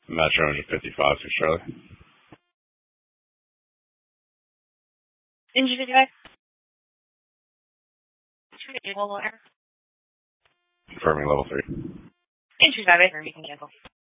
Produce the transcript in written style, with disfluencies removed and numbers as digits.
Metro 155 to Charlie. Injury guy. Level air. Confirming level 3. Injury guy, you can cancel.